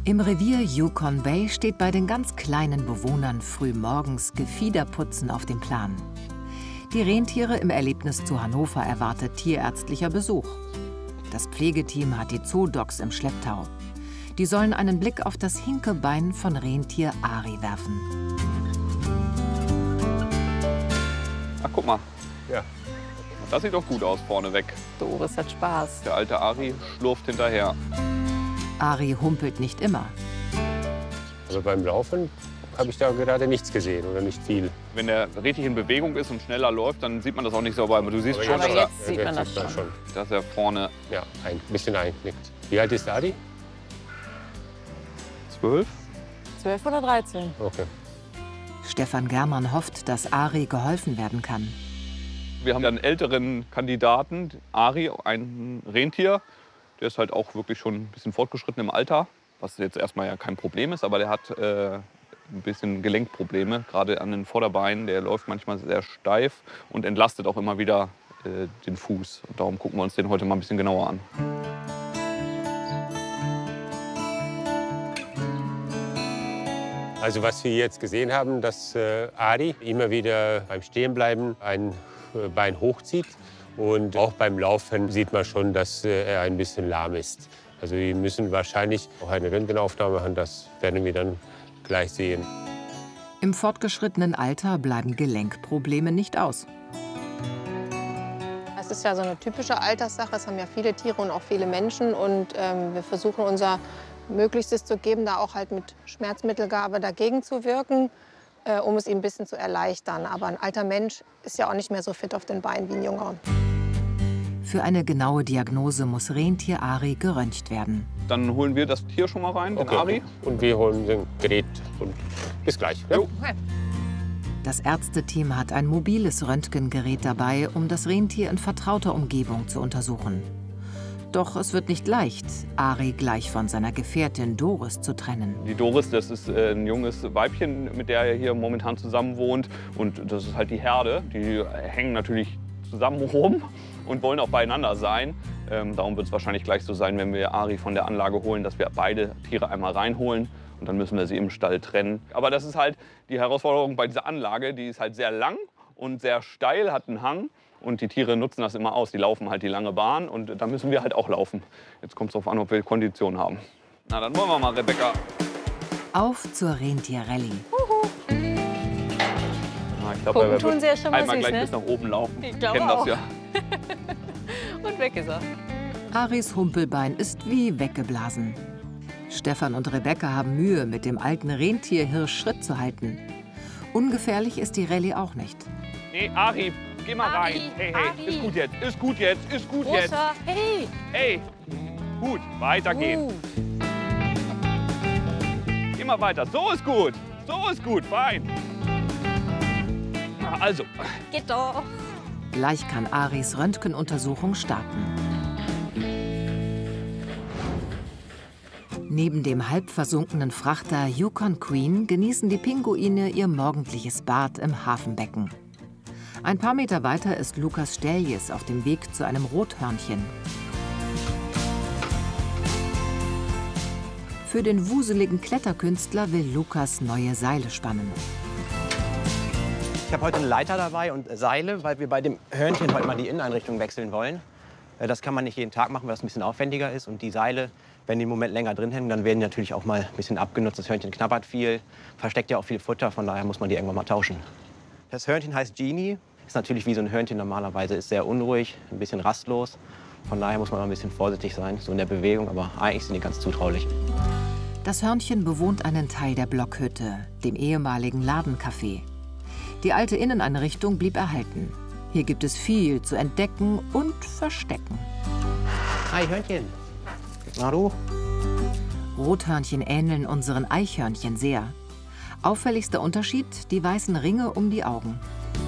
Im Revier Yukon Bay steht bei den ganz kleinen Bewohnern früh morgens Gefiederputzen auf dem Plan. Die Rentiere im Erlebnis zu Hannover erwartet tierärztlicher Besuch. Das Pflegeteam hat die Zoodogs im Schlepptau. Die sollen einen Blick auf das Hinkebein von Rentier Ari werfen. Ach, guck mal. Ja. Das sieht doch gut aus vorne weg. Doris hat Spaß. Der alte Ari schlurft hinterher. Ari humpelt nicht immer. Also beim Laufen habe ich da gerade nichts gesehen oder nicht viel. Wenn der richtig in Bewegung ist und schneller läuft, dann sieht man das auch nicht so. Aber du siehst schon, Aber dass jetzt sieht man das schon. dass er vorne Ja, ein bisschen einknickt. Wie alt ist Adi? 12. 12 oder 13? Okay. Stefan Germann hofft, dass Ari geholfen werden kann. Wir haben einen älteren Kandidaten, Ari, ein Rentier. Der ist halt auch wirklich schon ein bisschen fortgeschritten im Alter, was jetzt erstmal ja kein Problem ist, aber der hat ein bisschen Gelenkprobleme, gerade an den Vorderbeinen. Der läuft manchmal sehr steif und entlastet auch immer wieder den Fuß. Und darum gucken wir uns den heute mal ein bisschen genauer an. Also was wir jetzt gesehen haben, dass Adi immer wieder beim Stehenbleiben ein Bein hochzieht. Und auch beim Laufen sieht man schon, dass er ein bisschen lahm ist. Also wir müssen wahrscheinlich auch eine Röntgenaufnahme machen, das werden wir dann gleich sehen. Im fortgeschrittenen Alter bleiben Gelenkprobleme nicht aus. Das ist ja so eine typische Alterssache. Es haben ja viele Tiere und auch viele Menschen. Und wir versuchen unser Möglichstes zu geben, da auch halt mit Schmerzmittelgabe dagegen zu wirken, um es ihm ein bisschen zu erleichtern. Aber ein alter Mensch ist ja auch nicht mehr so fit auf den Beinen wie ein junger. Für eine genaue Diagnose muss Rentier Ari geröntgt werden. Dann holen wir das Tier schon mal rein, den Ari. Und wir holen den Gerät und bis gleich. Ja? Das Ärzteteam hat ein mobiles Röntgengerät dabei, um das Rentier in vertrauter Umgebung zu untersuchen. Doch es wird nicht leicht, Ari gleich von seiner Gefährtin Doris zu trennen. Die Doris, das ist ein junges Weibchen, mit der er hier momentan zusammen wohnt. Und das ist halt die Herde. Die hängen natürlich zusammen rum und wollen auch beieinander sein. Darum wird es wahrscheinlich gleich so sein, wenn wir Ari von der Anlage holen, dass wir beide Tiere einmal reinholen. Und dann müssen wir sie im Stall trennen. Aber das ist halt die Herausforderung bei dieser Anlage. Die ist halt sehr lang und sehr steil, hat einen Hang. Und die Tiere nutzen das immer aus. Die laufen halt die lange Bahn und da müssen wir halt auch laufen. Jetzt kommt es darauf an, ob wir Kondition haben. Na, dann wollen wir mal, Rebecca. Auf zur Rentierrallye. Ich glaube, Gucken tun sie ja schon mal einmal süß, gleich ne? bis nach oben laufen. Ich glaube Kennen das auch. ja. Und weg ist er. Aris Humpelbein ist wie weggeblasen. Stefan und Rebecca haben Mühe, mit dem alten Rentierhirsch Schritt zu halten. Ungefährlich ist die Rallye auch nicht. Nee, Ari, geh mal Ari, rein. Hey, Ari. ist gut jetzt, ist gut jetzt, ist gut jetzt. Großer, hey! Hey, gut, weitergehen. Geh mal weiter, so ist gut, fein. Also, Geht doch. Gleich kann Aris Röntgenuntersuchung starten. Neben dem halb versunkenen Frachter Yukon Queen genießen die Pinguine ihr morgendliches Bad im Hafenbecken. Ein paar Meter weiter ist Lukas Stelljes auf dem Weg zu einem Rothörnchen. Für den wuseligen Kletterkünstler will Lukas neue Seile spannen. Ich habe heute eine Leiter dabei und Seile, weil wir bei dem Hörnchen heute mal die Inneneinrichtung wechseln wollen. Das kann man nicht jeden Tag machen, weil das ein bisschen aufwendiger ist. Und die Seile, wenn die im Moment länger drin hängen, dann werden die natürlich auch mal ein bisschen abgenutzt. Das Hörnchen knabbert viel, versteckt ja auch viel Futter, von daher muss man die irgendwann mal tauschen. Das Hörnchen heißt Genie, ist natürlich wie so ein Hörnchen normalerweise, ist sehr unruhig, ein bisschen rastlos. Von daher muss man ein bisschen vorsichtig sein, so in der Bewegung, aber eigentlich sind die ganz zutraulich. Das Hörnchen bewohnt einen Teil der Blockhütte, dem ehemaligen Ladencafé. Die alte Inneneinrichtung blieb erhalten. Hier gibt es viel zu entdecken und verstecken. Hi Hörnchen, na du? Rothörnchen ähneln unseren Eichhörnchen sehr. Auffälligster Unterschied, die weißen Ringe um die Augen.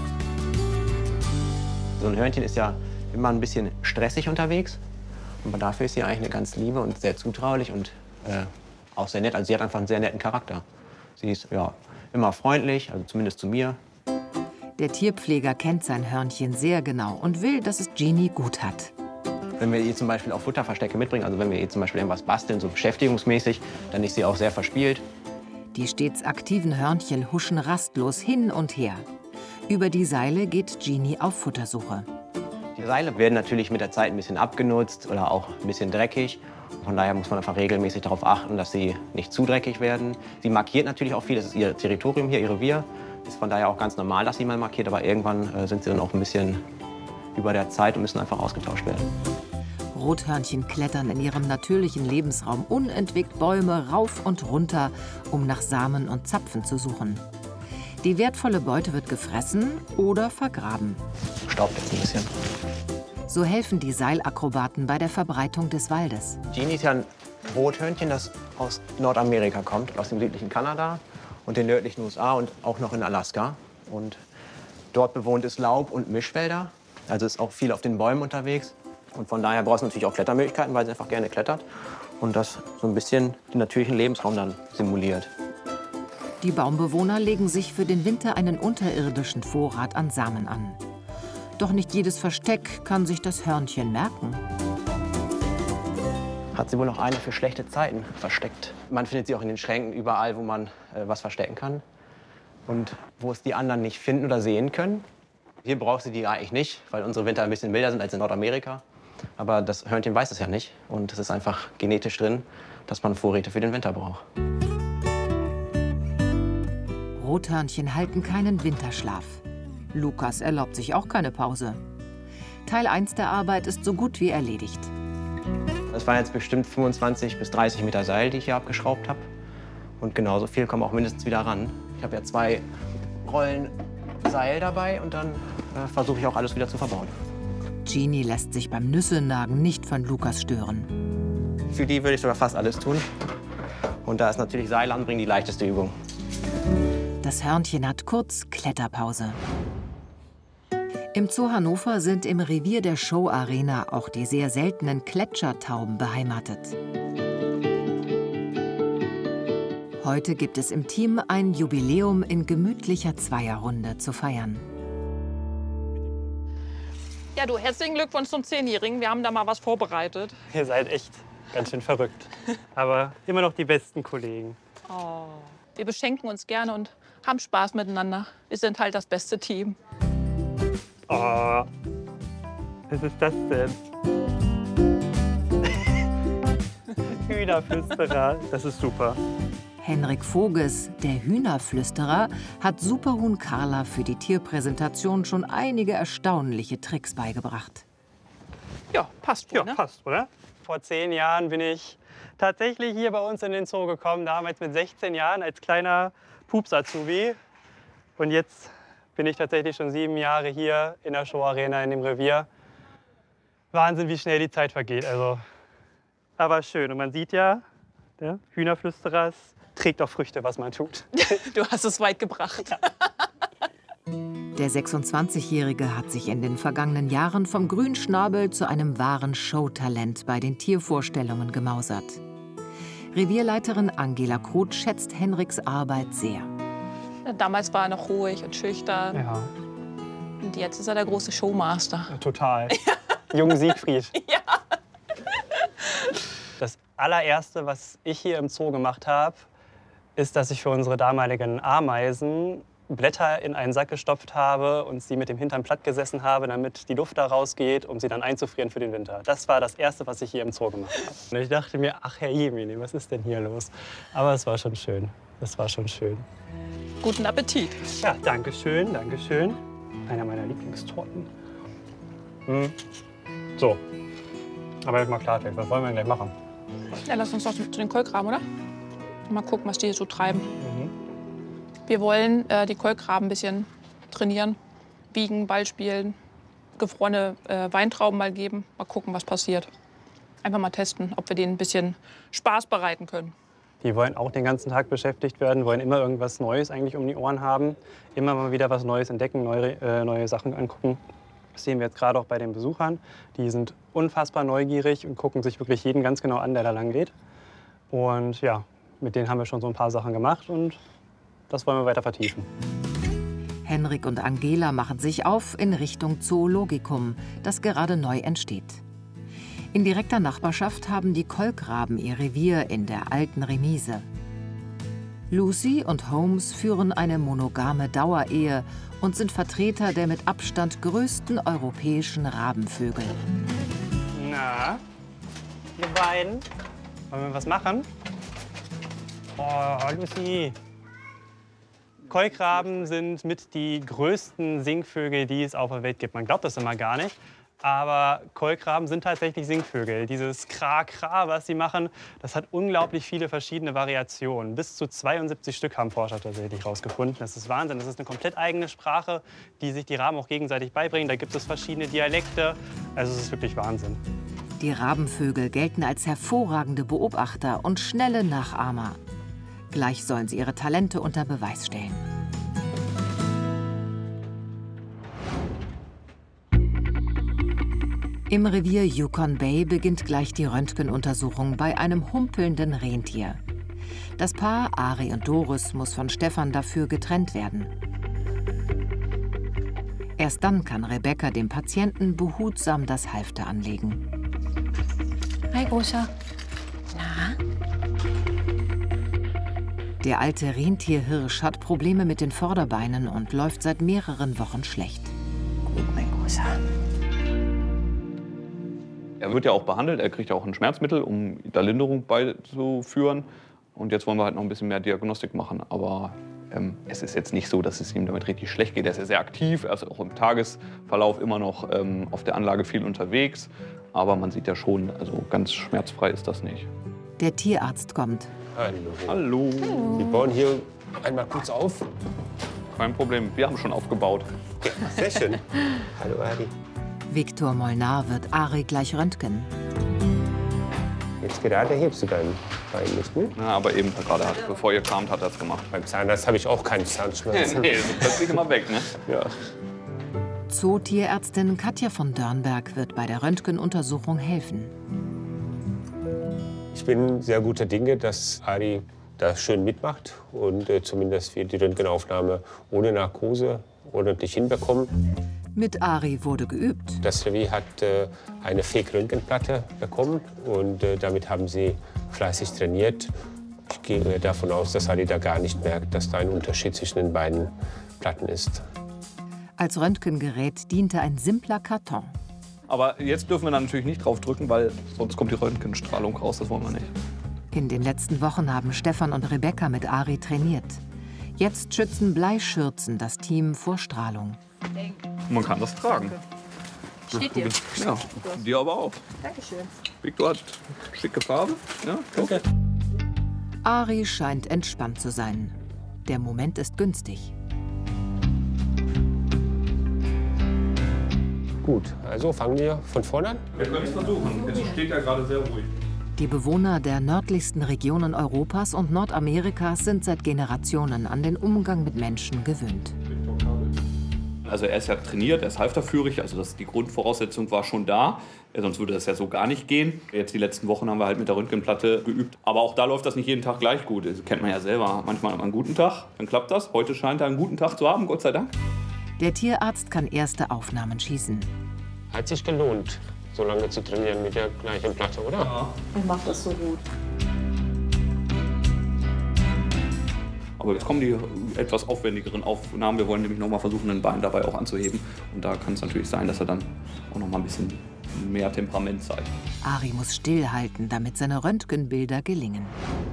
So ein Hörnchen ist ja immer ein bisschen stressig unterwegs. Aber dafür ist sie eigentlich eine ganz liebe und sehr zutraulich und auch sehr nett. Also sie hat einfach einen sehr netten Charakter. Sie ist ja immer freundlich, also zumindest zu mir. Der Tierpfleger kennt sein Hörnchen sehr genau und will, dass es Genie gut hat. Wenn wir ihr zum Beispiel auch Futterverstecke mitbringen, also wenn wir ihr zum Beispiel irgendwas basteln, so beschäftigungsmäßig, dann ist sie auch sehr verspielt. Die stets aktiven Hörnchen huschen rastlos hin und her. Über die Seile geht Genie auf Futtersuche. Die Seile werden natürlich mit der Zeit ein bisschen abgenutzt oder auch ein bisschen dreckig. Von daher muss man einfach regelmäßig darauf achten, dass sie nicht zu dreckig werden. Sie markiert natürlich auch viel, das ist ihr Territorium hier, ihr Revier. Ist von daher auch ganz normal, dass sie mal markiert, aber irgendwann sind sie dann auch ein bisschen über der Zeit und müssen einfach ausgetauscht werden. Rothörnchen klettern in ihrem natürlichen Lebensraum unentwegt Bäume rauf und runter, um nach Samen und Zapfen zu suchen. Die wertvolle Beute wird gefressen oder vergraben. Staubt jetzt ein bisschen. So helfen die Seilakrobaten bei der Verbreitung des Waldes. Genie ist ja ein Rothörnchen, das aus Nordamerika kommt, aus dem südlichen Kanada und den nördlichen USA und auch noch in Alaska. Und dort bewohnt es Laub- und Mischwälder, also ist auch viel auf den Bäumen unterwegs. Und von daher braucht es natürlich auch Klettermöglichkeiten, weil sie einfach gerne klettert und das so ein bisschen den natürlichen Lebensraum dann simuliert. Die Baumbewohner legen sich für den Winter einen unterirdischen Vorrat an Samen an. Doch nicht jedes Versteck kann sich das Hörnchen merken. Hat sie wohl noch eine für schlechte Zeiten versteckt. Man findet sie auch in den Schränken, überall, wo man was verstecken kann. Und wo es die anderen nicht finden oder sehen können. Hier braucht sie die eigentlich nicht, weil unsere Winter ein bisschen milder sind als in Nordamerika. Aber das Hörnchen weiß es ja nicht. Und es ist einfach genetisch drin, dass man Vorräte für den Winter braucht. Rothörnchen halten keinen Winterschlaf. Lukas erlaubt sich auch keine Pause. Teil 1 der Arbeit ist so gut wie erledigt. Das waren jetzt bestimmt 25 bis 30 Meter Seil, die ich hier abgeschraubt habe. Und genauso viel kommen auch mindestens wieder ran. Ich habe ja 2 Rollen Seil dabei und dann versuche ich auch alles wieder zu verbauen. Genie lässt sich beim Nüssenagen nicht von Lukas stören. Für die würde ich sogar fast alles tun. Und da ist natürlich Seil anbringen die leichteste Übung. Das Hörnchen hat kurz Kletterpause. Im Zoo Hannover sind im Revier der Show-Arena auch die sehr seltenen Gletschertauben beheimatet. Heute gibt es im Team ein Jubiläum in gemütlicher Zweierrunde zu feiern. Ja, du, herzlichen Glückwunsch zum 10-Jährigen. Wir haben da mal was vorbereitet. Ihr seid echt ganz schön verrückt. Aber immer noch die besten Kollegen. Oh. Wir beschenken uns gerne und haben Spaß miteinander. Wir sind halt das beste Team. Oh, was ist das denn? Hühnerflüsterer, das ist super. Henrik Voges, der Hühnerflüsterer, hat Superhuhn Carla für die Tierpräsentation schon einige erstaunliche Tricks beigebracht. Ja, passt wohl, Ja, ne? passt, oder? Vor 10 Jahren bin ich tatsächlich hier bei uns in den Zoo gekommen, damals mit 16 Jahren als kleiner Pups-Azubi. Und jetzt bin ich tatsächlich schon 7 Jahre hier in der Show-Arena in dem Revier. Wahnsinn, wie schnell die Zeit vergeht. Also, aber schön. Und man sieht ja, der Hühnerflüsterer trägt auch Früchte, was man tut. Du hast es weit gebracht. Ja. Der 26-Jährige hat sich in den vergangenen Jahren vom Grünschnabel zu einem wahren Showtalent bei den Tiervorstellungen gemausert. Revierleiterin Angela Kroth schätzt Henriks Arbeit sehr. Damals war er noch ruhig und schüchtern. Ja, Und jetzt ist er der große Showmaster. total. Jung Siegfried. Ja. Das allererste, was ich hier im Zoo gemacht habe, ist, dass ich für unsere damaligen Ameisen Blätter in einen Sack gestopft habe und sie mit dem Hintern platt gesessen habe, damit die Luft da rausgeht, um sie dann einzufrieren für den Winter. Das war das Erste, was ich hier im Zoo gemacht habe. Und ich dachte mir, ach Herr Jemine, was ist denn hier los? Aber es war schon schön. Es war schon schön. Guten Appetit. Ja, danke schön, danke schön. Einer meiner Lieblingstorten. So, aber jetzt mal Klartext, was wollen wir denn gleich machen? Ja, lass uns doch zu den Kolkraben, oder? Mal gucken, was die hier so treiben. Wir wollen die Kolkraben ein bisschen trainieren, wiegen, Ball spielen, gefrorene Weintrauben mal geben. Mal gucken, was passiert. Einfach mal testen, ob wir denen ein bisschen Spaß bereiten können. Die wollen auch den ganzen Tag beschäftigt werden, wollen immer irgendwas Neues eigentlich um die Ohren haben. Immer mal wieder was Neues entdecken, neue Sachen angucken. Das sehen wir jetzt gerade auch bei den Besuchern. Die sind unfassbar neugierig und gucken sich wirklich jeden ganz genau an, der da lang geht. Und ja, mit denen haben wir schon so ein paar Sachen gemacht und das wollen wir weiter vertiefen. Henrik und Angela machen sich auf in Richtung Zoologikum, das gerade neu entsteht. In direkter Nachbarschaft haben die Kolkraben ihr Revier in der alten Remise. Lucy und Holmes führen eine monogame Dauerehe und sind Vertreter der mit Abstand größten europäischen Rabenvögel. Na, ihr beiden, wollen wir was machen? Oh, Lucy. Kolkraben sind mit die größten Singvögel, die es auf der Welt gibt. Man glaubt das immer gar nicht. Aber Kolkraben sind tatsächlich Singvögel. Dieses Kra-Kra, was sie machen, das hat unglaublich viele verschiedene Variationen. Bis zu 72 Stück haben Forscher tatsächlich rausgefunden. Das ist Wahnsinn. Das ist eine komplett eigene Sprache, die sich die Raben auch gegenseitig beibringen. Da gibt es verschiedene Dialekte. Also es ist wirklich Wahnsinn. Die Rabenvögel gelten als hervorragende Beobachter und schnelle Nachahmer. Gleich sollen sie ihre Talente unter Beweis stellen. Im Revier Yukon Bay beginnt gleich die Röntgenuntersuchung bei einem humpelnden Rentier. Das Paar Ari und Doris muss von Stefan dafür getrennt werden. Erst dann kann Rebecca dem Patienten behutsam das Halfter anlegen. Hi, Großer. Na? Der alte Rentierhirsch hat Probleme mit den Vorderbeinen und läuft seit mehreren Wochen schlecht. Gut, mein Großer. Er wird ja auch behandelt, er kriegt ja auch ein Schmerzmittel, um da Linderung beizuführen. Und jetzt wollen wir halt noch ein bisschen mehr Diagnostik machen. Aber es ist jetzt nicht so, dass es ihm damit richtig schlecht geht. Er ist ja sehr aktiv, er ist auch im Tagesverlauf immer noch auf der Anlage viel unterwegs. Aber man sieht ja schon, also ganz schmerzfrei ist das nicht. Der Tierarzt kommt. Hallo. Hallo. Wir bauen hier einmal kurz auf. Kein Problem, wir haben schon aufgebaut. Ja, sehr schön. Hallo, Ari. Viktor Molnar wird Ari gleich röntgen. Jetzt gerade hebst du dein Bein nicht, ne? Ja, aber eben gerade, bevor ihr kamt, hat er es gemacht. Beim Zahnarzt habe ich auch keine Zahnschmerzen. Nee, so plötzlich immer weg, ne? Ja. Zootierärztin Katja von Dörnberg wird bei der Röntgenuntersuchung helfen. Ich bin sehr guter Dinge, dass Ari da schön mitmacht und zumindest wir die Röntgenaufnahme ohne Narkose ordentlich hinbekommen. Mit Ari wurde geübt. Das Revier hat eine Fake-Röntgenplatte bekommen und damit haben sie fleißig trainiert. Ich gehe davon aus, dass Ari da gar nicht merkt, dass da ein Unterschied zwischen den beiden Platten ist. Als Röntgengerät diente ein simpler Karton. Aber jetzt dürfen wir da natürlich nicht drauf drücken, weil sonst kommt die Röntgenstrahlung raus, das wollen wir nicht. In den letzten Wochen haben Stefan und Rebecca mit Ari trainiert. Jetzt schützen Bleischürzen das Team vor Strahlung. Man kann das tragen. Steht dir. Ja, dir aber auch. Dankeschön. Viktor hat schicke Farbe. Ja, Okay. Ari scheint entspannt zu sein. Der Moment ist günstig. Gut, also fangen wir von vorne an. Wir können es versuchen. Es steht ja gerade sehr ruhig. Die Bewohner der nördlichsten Regionen Europas und Nordamerikas sind seit Generationen an den Umgang mit Menschen gewöhnt. Also er ist ja trainiert, er ist halfterführig, also die Grundvoraussetzung war schon da. Sonst würde das ja so gar nicht gehen. Jetzt die letzten Wochen haben wir halt mit der Röntgenplatte geübt. Aber auch da läuft das nicht jeden Tag gleich gut. Das kennt man ja selber. Manchmal hat man einen guten Tag, dann klappt das. Heute scheint er einen guten Tag zu haben, Gott sei Dank. Der Tierarzt kann erste Aufnahmen schießen. Hat sich gelohnt, so lange zu trainieren mit der gleichen Platte, oder? Ja. Er macht das so gut. Aber jetzt kommen die etwas aufwendigeren Aufnahmen. Wir wollen nämlich noch mal versuchen, ein Bein dabei auch anzuheben. Und da kann es natürlich sein, dass er dann auch noch mal ein bisschen mehr Temperament zeigt. Ari muss stillhalten, damit seine Röntgenbilder gelingen.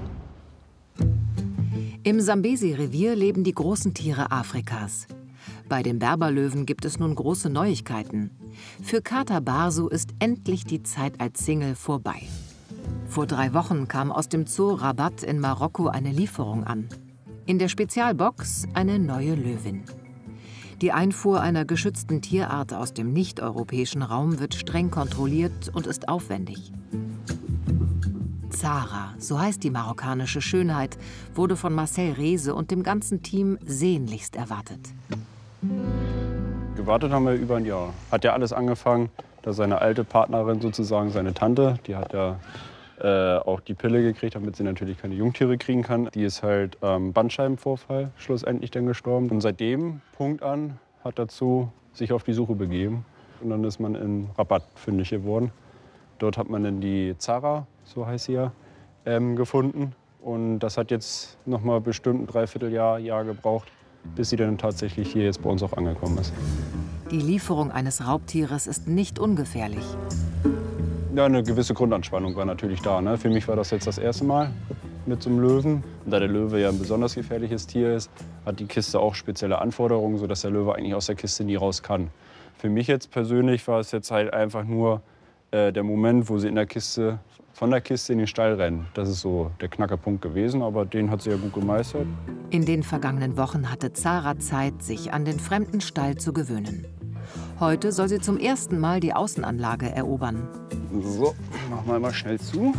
Im Sambesi-Revier leben die großen Tiere Afrikas. Bei den Berberlöwen gibt es nun große Neuigkeiten. Für Kata Barsu ist endlich die Zeit als Single vorbei. Vor 3 Wochen kam aus dem Zoo Rabat in Marokko eine Lieferung an. In der Spezialbox eine neue Löwin. Die Einfuhr einer geschützten Tierart aus dem nicht-europäischen Raum wird streng kontrolliert und ist aufwendig. Zara, so heißt die marokkanische Schönheit, wurde von Marcel Reese und dem ganzen Team sehnlichst erwartet. Gewartet haben wir über ein Jahr. Hat ja alles angefangen, dass seine alte Partnerin sozusagen, seine Tante, die hat ja auch die Pille gekriegt, damit sie natürlich keine Jungtiere kriegen kann. Die ist halt Bandscheibenvorfall schlussendlich dann gestorben. Und seit dem Punkt an hat dazu sich auf die Suche begeben. Und dann ist man in Rabat fündig geworden. Dort hat man dann die Zara, so heißt sie ja, gefunden. Und das hat jetzt noch mal bestimmt ein Dreivierteljahr gebraucht, bis sie dann tatsächlich hier jetzt bei uns auch angekommen ist. Die Lieferung eines Raubtieres ist nicht ungefährlich. Ja, eine gewisse Grundanspannung war natürlich da. Ne? Für mich war das jetzt das erste Mal mit so einem Löwen. Und da der Löwe ja ein besonders gefährliches Tier ist, hat die Kiste auch spezielle Anforderungen, sodass der Löwe eigentlich aus der Kiste nie raus kann. Für mich jetzt persönlich war es jetzt halt einfach nur der Moment, wo sie von der Kiste in den Stall rennen. Das ist so der Knackerpunkt gewesen, aber den hat sie ja gut gemeistert. In den vergangenen Wochen hatte Zara Zeit, sich an den fremden Stall zu gewöhnen. Heute soll sie zum ersten Mal die Außenanlage erobern. So, machen wir mal schnell zu.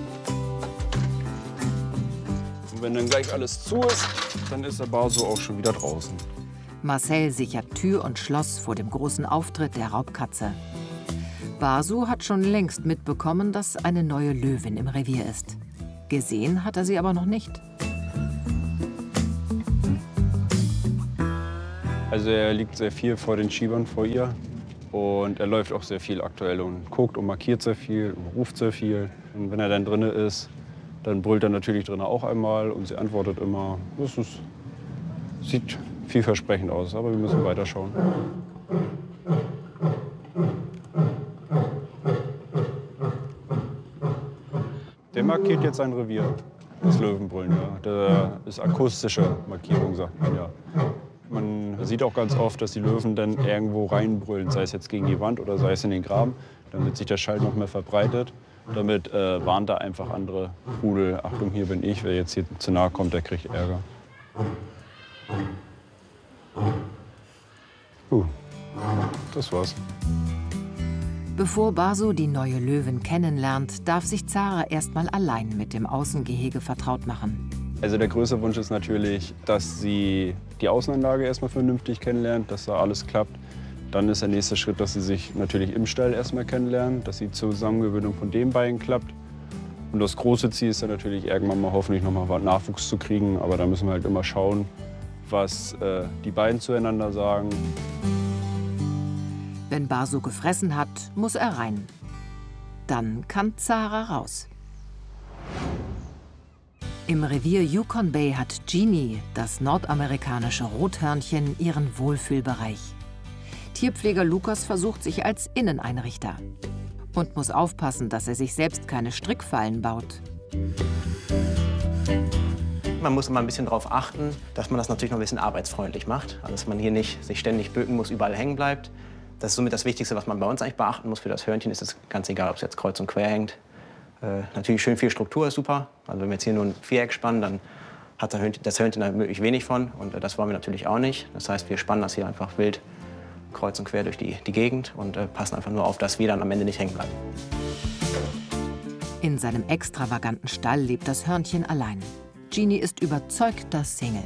Und wenn dann gleich alles zu ist, dann ist der Basu auch schon wieder draußen. Marcel sichert Tür und Schloss vor dem großen Auftritt der Raubkatze. Basu hat schon längst mitbekommen, dass eine neue Löwin im Revier ist. Gesehen hat er sie aber noch nicht. Also er liegt sehr viel vor den Schiebern vor ihr und er läuft auch sehr viel aktuell und guckt und markiert sehr viel und ruft sehr viel. Und wenn er dann drin ist, dann brüllt er natürlich drin auch einmal und sie antwortet immer. Sieht vielversprechend aus, aber wir müssen weiterschauen. Der markiert jetzt sein Revier, das Löwenbrüllen. Ja. Das ist akustische Markierung, sagt man ja. Man sieht auch ganz oft, dass die Löwen dann irgendwo reinbrüllen, sei es jetzt gegen die Wand oder sei es in den Graben, damit sich der Schall noch mehr verbreitet. Damit warnt er einfach andere Rudel, Achtung, hier bin ich, wer jetzt hier zu nahe kommt, der kriegt Ärger. Das war's. Bevor Basu die neue Löwin kennenlernt, darf sich Zara erst mal allein mit dem Außengehege vertraut machen. Also der größte Wunsch ist natürlich, dass sie die Außenanlage erstmal vernünftig kennenlernt, dass da alles klappt. Dann ist der nächste Schritt, dass sie sich natürlich im Stall erstmal kennenlernen, dass die Zusammengewöhnung von den beiden klappt. Und das große Ziel ist dann natürlich irgendwann mal hoffentlich noch mal Nachwuchs zu kriegen. Aber da müssen wir halt immer schauen, was die beiden zueinander sagen. Wenn Basu gefressen hat, muss er rein. Dann kann Zara raus. Im Revier Yukon Bay hat Genie, das nordamerikanische Rothörnchen, ihren Wohlfühlbereich. Tierpfleger Lukas versucht sich als Inneneinrichter und muss aufpassen, dass er sich selbst keine Strickfallen baut. Man muss immer ein bisschen darauf achten, dass man das natürlich noch ein bisschen arbeitsfreundlich macht. Also dass man hier nicht sich ständig bücken muss, überall hängen bleibt. Das ist somit das Wichtigste, was man bei uns eigentlich beachten muss. Für das Hörnchen ist es ganz egal, ob es jetzt kreuz und quer hängt. Natürlich schön viel Struktur ist super. Also wenn wir jetzt hier nur ein Viereck spannen, dann hat das Hörnchen da möglichst wenig von. Und das wollen wir natürlich auch nicht. Das heißt, wir spannen das hier einfach wild kreuz und quer durch die Gegend und passen einfach nur auf, dass wir dann am Ende nicht hängen bleiben. In seinem extravaganten Stall lebt das Hörnchen allein. Genie ist überzeugter Single.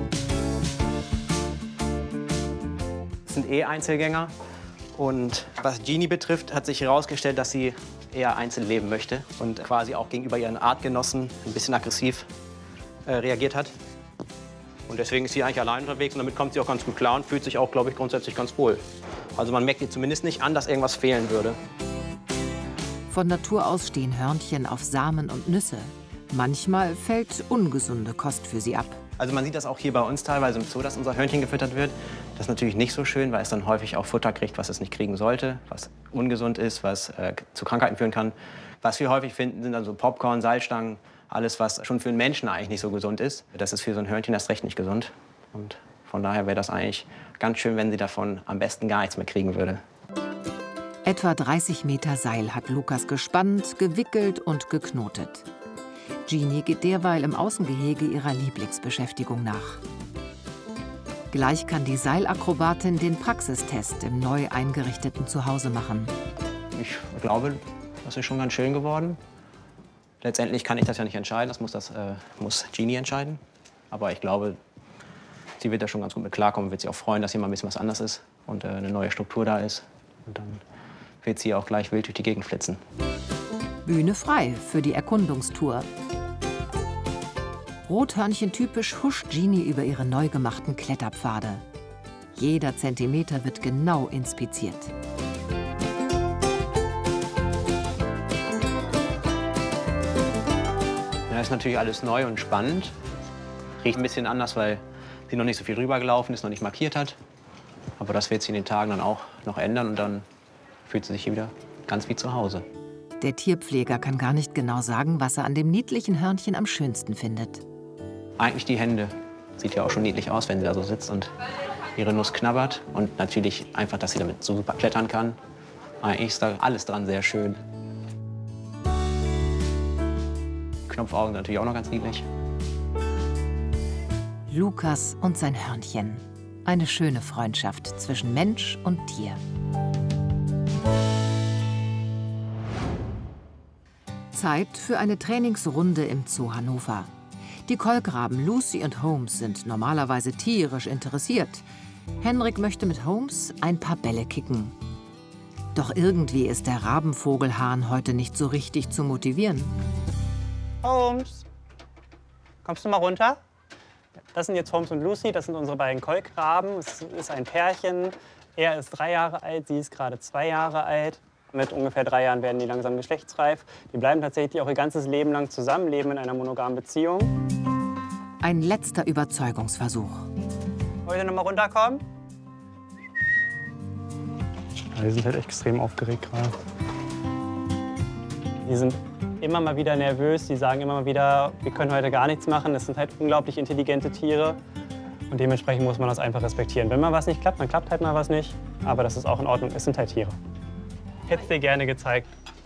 Das sind Einzelgänger. Und was Genie betrifft, hat sich herausgestellt, dass sie eher einzeln leben möchte und quasi auch gegenüber ihren Artgenossen ein bisschen aggressiv reagiert hat. Und deswegen ist sie eigentlich allein unterwegs und damit kommt sie auch ganz gut klar und fühlt sich auch, glaube ich, grundsätzlich ganz wohl. Also man merkt ihr zumindest nicht an, dass irgendwas fehlen würde. Von Natur aus stehen Hörnchen auf Samen und Nüsse. Manchmal fällt ungesunde Kost für sie ab. Also man sieht das auch hier bei uns teilweise im Zoo, dass unser Hörnchen gefüttert wird. Das ist natürlich nicht so schön, weil es dann häufig auch Futter kriegt, was es nicht kriegen sollte, was ungesund ist, was zu Krankheiten führen kann. Was wir häufig finden, sind dann so Popcorn, Salzstangen, alles, was schon für einen Menschen eigentlich nicht so gesund ist. Das ist für so ein Hörnchen erst recht nicht gesund. Und von daher wäre das eigentlich ganz schön, wenn sie davon am besten gar nichts mehr kriegen würde. Etwa 30 Meter Seil hat Lukas gespannt, gewickelt und geknotet. Genie geht derweil im Außengehege ihrer Lieblingsbeschäftigung nach. Gleich kann die Seilakrobatin den Praxistest im neu eingerichteten Zuhause machen. Ich glaube, das ist schon ganz schön geworden. Letztendlich kann ich das ja nicht entscheiden, das muss Genie entscheiden. Aber ich glaube, sie wird da schon ganz gut mit klarkommen, wird sich auch freuen, dass hier mal ein bisschen was anderes ist und eine neue Struktur da ist. Und dann wird sie auch gleich wild durch die Gegend flitzen. Bühne frei für die Erkundungstour. Rothörnchen-typisch huscht Genie über ihre neu gemachten Kletterpfade. Jeder Zentimeter wird genau inspiziert. Das ist natürlich alles neu und spannend. Riecht ein bisschen anders, weil sie noch nicht so viel rübergelaufen ist, noch nicht markiert hat. Aber das wird sich in den Tagen dann auch noch ändern und dann fühlt sie sich hier wieder ganz wie zu Hause. Der Tierpfleger kann gar nicht genau sagen, was er an dem niedlichen Hörnchen am schönsten findet. Eigentlich die Hände. Sieht ja auch schon niedlich aus, wenn sie da so sitzt und ihre Nuss knabbert. Und natürlich einfach, dass sie damit so super klettern kann. Eigentlich ist da alles dran sehr schön. Knopfaugen sind natürlich auch noch ganz niedlich. Lukas und sein Hörnchen. Eine schöne Freundschaft zwischen Mensch und Tier. Zeit für eine Trainingsrunde im Zoo Hannover. Die Kolkraben Lucy und Holmes sind normalerweise tierisch interessiert. Henrik möchte mit Holmes ein paar Bälle kicken. Doch irgendwie ist der Rabenvogelhahn heute nicht so richtig zu motivieren. Holmes, kommst du mal runter? Das sind jetzt Holmes und Lucy, das sind unsere beiden Kolkraben. Es ist ein Pärchen. Er ist 3 Jahre alt, sie ist gerade 2 Jahre alt. Mit ungefähr 3 Jahren werden die langsam geschlechtsreif. Die bleiben tatsächlich auch ihr ganzes Leben lang zusammen, leben in einer monogamen Beziehung. Ein letzter Überzeugungsversuch. Wollt ihr noch mal runterkommen? Ja, die sind halt extrem aufgeregt gerade. Die sind immer mal wieder nervös, die sagen immer mal wieder, wir können heute gar nichts machen. Das sind halt unglaublich intelligente Tiere. Und dementsprechend muss man das einfach respektieren. Wenn mal was nicht klappt, dann klappt halt mal was nicht. Aber das ist auch in Ordnung, es sind halt Tiere. Ich hätte es dir gerne gezeigt.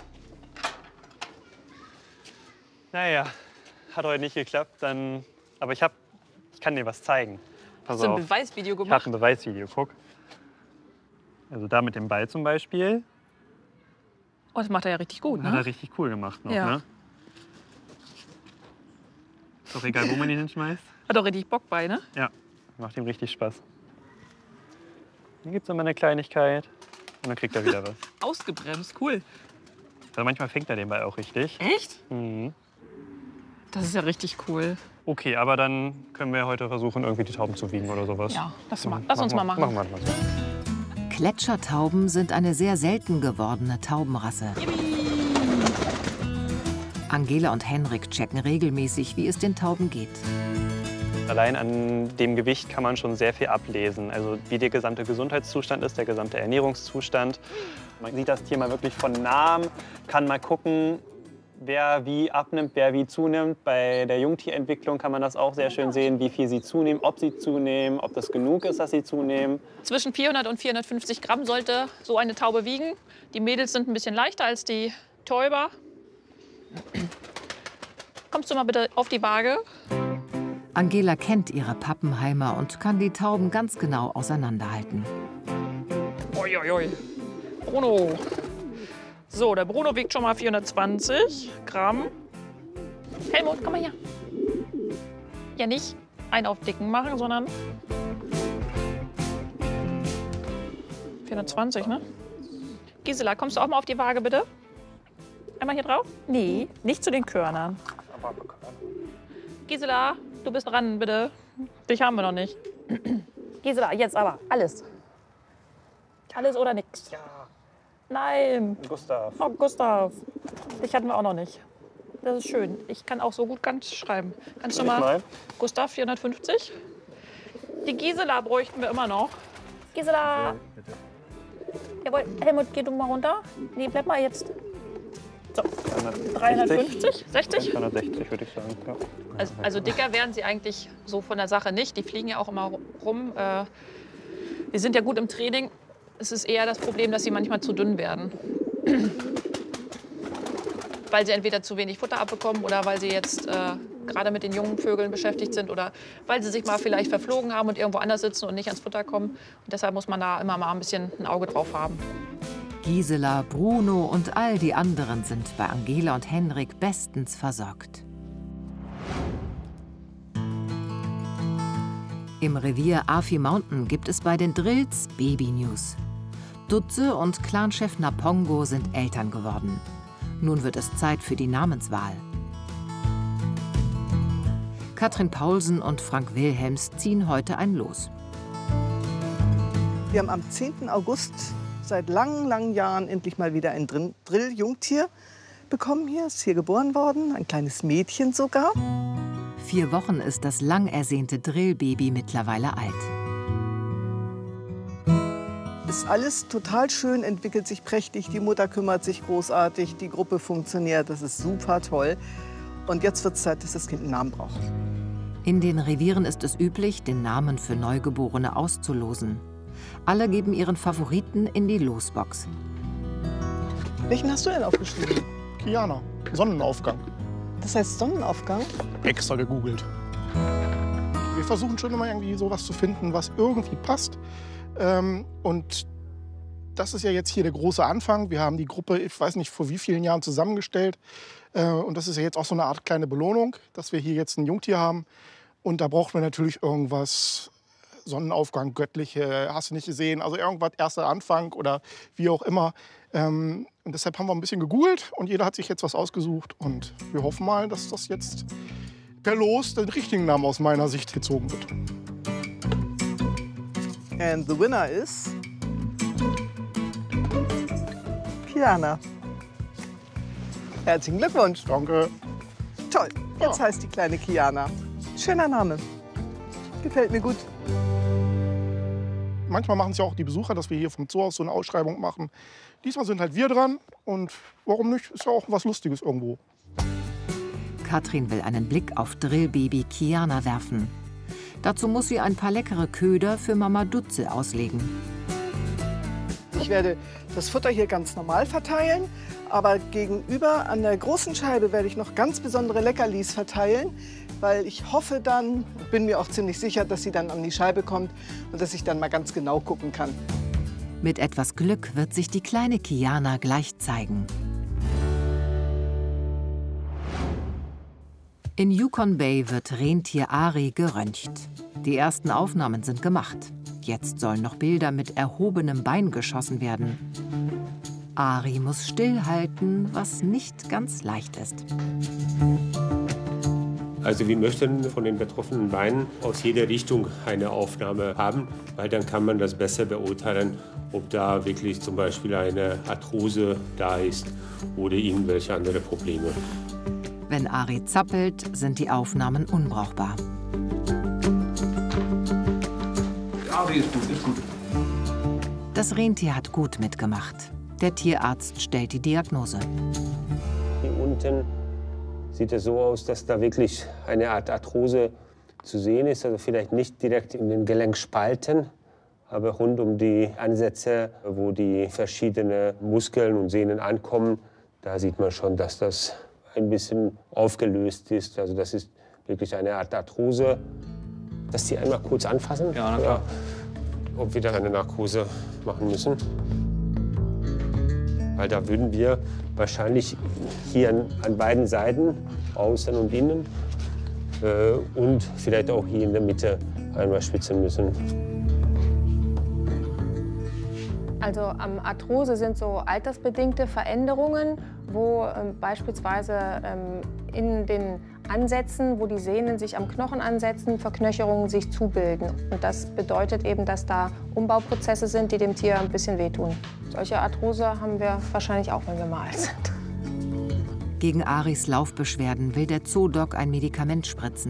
Naja, hat heute nicht geklappt, aber ich kann dir was zeigen. Pass Hast du ein auf. Beweisvideo Ich gemacht? habe ein Beweisvideo, guck. Also da mit dem Ball zum Beispiel. Oh, das macht er ja richtig gut, Hat ne? er richtig cool gemacht noch, Ja. ne? Ist doch egal, wo man ihn hinschmeißt. Hat auch richtig Bock bei, ne? Ja, macht ihm richtig Spaß. Hier gibt es immer eine Kleinigkeit und dann kriegt er wieder was. Ausgebremst, cool. Also manchmal fängt er den Ball auch richtig. Echt? Mhm. Das ist ja richtig cool. Okay, aber dann können wir heute versuchen, irgendwie die Tauben zu wiegen oder sowas. Ja, lass uns mal machen. Machen wir mal so. Gletschertauben sind eine sehr selten gewordene Taubenrasse. Angela und Henrik checken regelmäßig, wie es den Tauben geht. Allein an dem Gewicht kann man schon sehr viel ablesen. Also wie der gesamte Gesundheitszustand ist, der gesamte Ernährungszustand. Man sieht das Tier mal wirklich von nahem, kann mal gucken, wer wie abnimmt, wer wie zunimmt. Bei der Jungtierentwicklung kann man das auch sehr schön sehen, wie viel sie zunehmen, ob das genug ist, dass sie zunehmen. Zwischen 400 und 450 Gramm sollte so eine Taube wiegen. Die Mädels sind ein bisschen leichter als die Täuber. Kommst du mal bitte auf die Waage? Angela kennt ihre Pappenheimer und kann die Tauben ganz genau auseinanderhalten. Oi, oi, oi. Bruno. So, der Bruno wiegt schon mal 420 Gramm. Helmut, komm mal her. Ja, nicht einen auf dicken machen, sondern 420, ne? Gisela, kommst du auch mal auf die Waage, bitte? Einmal hier drauf? Nee, nicht zu den Körnern. Gisela, du bist dran, bitte. Dich haben wir noch nicht. Gisela, jetzt aber. Alles. Alles oder nichts? Ja. Nein. Gustav. Oh, Gustav. Dich hatten wir auch noch nicht. Das ist schön. Ich kann auch so gut ganz schreiben. Kannst du mal? Gustav 450. Die Gisela bräuchten wir immer noch. Gisela. Jawohl. Helmut, geh du mal runter. Nee, bleib mal jetzt. So. 350? 60? 360 würde ich sagen. Ja. Also dicker wären sie eigentlich so von der Sache nicht. Die fliegen ja auch immer rum. Die sind ja gut im Training. Es ist eher das Problem, dass sie manchmal zu dünn werden. Weil sie entweder zu wenig Futter abbekommen oder weil sie jetzt gerade mit den jungen Vögeln beschäftigt sind oder weil sie sich mal vielleicht verflogen haben und irgendwo anders sitzen und nicht ans Futter kommen. Und deshalb muss man da immer mal ein bisschen ein Auge drauf haben. Gisela, Bruno und all die anderen sind bei Angela und Henrik bestens versorgt. Im Revier Afi Mountain gibt es bei den Drills Baby-News. Dutze und Clanchef Napongo sind Eltern geworden. Nun wird es Zeit für die Namenswahl. Katrin Paulsen und Frank Wilhelms ziehen heute ein Los. Wir haben am 10. August seit langen, langen Jahren endlich mal wieder ein Drill-Jungtier. bekommen hier, ist hier geboren worden, ein kleines Mädchen sogar. 4 Wochen ist das lang ersehnte Drillbaby mittlerweile alt. Ist alles total schön, entwickelt sich prächtig, die Mutter kümmert sich großartig, die Gruppe funktioniert, das ist super toll. Und jetzt wird es Zeit, dass das Kind einen Namen braucht. In den Revieren ist es üblich, den Namen für Neugeborene auszulosen. Alle geben ihren Favoriten in die Losbox. Welchen hast du denn aufgeschrieben? Kiana, Sonnenaufgang. Das heißt Sonnenaufgang? Extra gegoogelt. Wir versuchen schon immer irgendwie sowas zu finden, was irgendwie passt. Und das ist ja jetzt hier der große Anfang. Wir haben die Gruppe, ich weiß nicht vor wie vielen Jahren zusammengestellt. Und das ist ja jetzt auch so eine Art kleine Belohnung, dass wir hier jetzt ein Jungtier haben. Und da braucht man natürlich irgendwas, Sonnenaufgang, göttliche, hast du nicht gesehen, also irgendwas, erster Anfang oder wie auch immer. Und deshalb haben wir ein bisschen gegoogelt und jeder hat sich jetzt was ausgesucht. Und wir hoffen mal, dass das jetzt per Los den richtigen Namen aus meiner Sicht gezogen wird. And the winner is Kiana. Herzlichen Glückwunsch. Danke. Toll, jetzt heißt die kleine Kiana. Schöner Name. Gefällt mir gut. Manchmal machen es ja auch die Besucher, dass wir hier vom Zoo aus so eine Ausschreibung machen. Diesmal sind halt wir dran und warum nicht, ist ja auch was Lustiges irgendwo. Katrin will einen Blick auf Drillbaby Kiana werfen. Dazu muss sie ein paar leckere Köder für Mama Dutze auslegen. Ich werde das Futter hier ganz normal verteilen, aber gegenüber an der großen Scheibe werde ich noch ganz besondere Leckerlis verteilen, weil ich hoffe dann, bin mir auch ziemlich sicher, dass sie dann an die Scheibe kommt und dass ich dann mal ganz genau gucken kann. Mit etwas Glück wird sich die kleine Kiana gleich zeigen. In Yukon Bay wird Rentier Ari geröntgt. Die ersten Aufnahmen sind gemacht. Jetzt sollen noch Bilder mit erhobenem Bein geschossen werden. Ari muss stillhalten, was nicht ganz leicht ist. Also wir möchten von den betroffenen Beinen aus jeder Richtung eine Aufnahme haben, weil dann kann man das besser beurteilen, ob da wirklich zum Beispiel eine Arthrose da ist oder irgendwelche andere Probleme. Wenn Ari zappelt, sind die Aufnahmen unbrauchbar. Ari ist gut, ist gut. Das Rentier hat gut mitgemacht. Der Tierarzt stellt die Diagnose. Hier unten sieht es so aus, dass da wirklich eine Art Arthrose zu sehen ist. Also vielleicht nicht direkt in den Gelenkspalten, aber rund um die Ansätze, wo die verschiedenen Muskeln und Sehnen ankommen, da sieht man schon, dass das ein bisschen aufgelöst ist. Also das ist wirklich eine Art Arthrose. Dass Sie einmal kurz anfassen? Ja, na klar. Ob wir da eine Narkose machen müssen. Weil da würden wir wahrscheinlich hier an beiden Seiten, außen und innen, und vielleicht auch hier in der Mitte einmal spitzen müssen. Also Arthrose sind so altersbedingte Veränderungen, wo beispielsweise in den Ansätzen, wo die Sehnen sich am Knochen ansetzen, Verknöcherungen sich zubilden. Und das bedeutet eben, dass da Umbauprozesse sind, die dem Tier ein bisschen wehtun. Solche Arthrose haben wir wahrscheinlich auch, wenn wir mal alt sind. Gegen Aris Laufbeschwerden will der Zoodoc ein Medikament spritzen.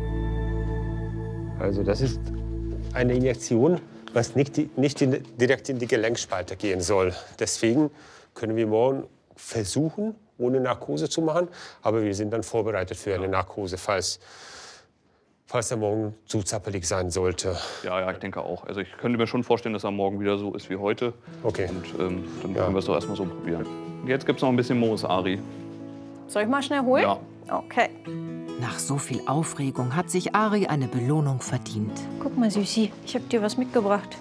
Also das ist eine Injektion, was nicht direkt in die Gelenkspalte gehen soll. Deswegen können wir morgen versuchen, ohne Narkose zu machen. Aber wir sind dann vorbereitet für eine Narkose, falls er morgen zu zappelig sein sollte. Ja, ich denke auch. Also ich könnte mir schon vorstellen, dass er morgen wieder so ist wie heute. Okay. Und dann können wir es doch erstmal so probieren. Jetzt gibt es noch ein bisschen Moos, Ari. Soll ich mal schnell holen? Ja. Okay. Nach so viel Aufregung hat sich Ari eine Belohnung verdient. Guck mal, Süßi, ich habe dir was mitgebracht.